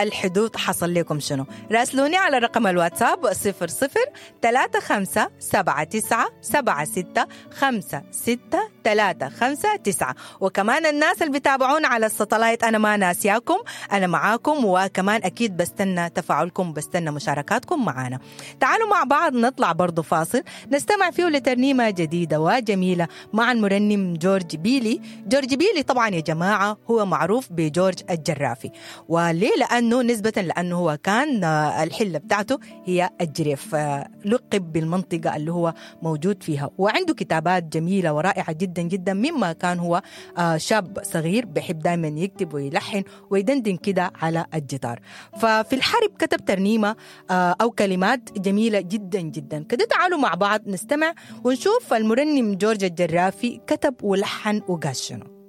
الحدود حصل لكم شنو. راسلوني على رقم الواتساب 00-35-79-76-56-359. وكمان الناس اللي بيتابعونا على الساتلايت أنا ما ناسياكم، أنا معاكم، وكمان أكيد بستنى تفاعلكم، بستنى مشاركاتكم معنا. تعالوا مع بعض نطلع برضو فاصل نستمع فيه لترنيمة جديدة وجميلة مع المرنم جورج بيلي. جورج بيلي طبعا يا جماعة هو معروف بجورج الجرافي. وليه؟ لأنه هو كان الحلة بتاعته هي الجريف، لقب بالمنطقة اللي هو موجود فيها، وعنده كتابات جميلة ورائعة جدا جدا مما كان هو شاب صغير بحب دايما يكتب ويلحن ويدندن كده على الجيتار. ففي الحرب كتب ترنيمة أو كلمات جميلة جدا جدا كده. تعالوا مع بعض نستمع ونشوف المرنم جورج الجرافي كتب ولحن وقال شنو.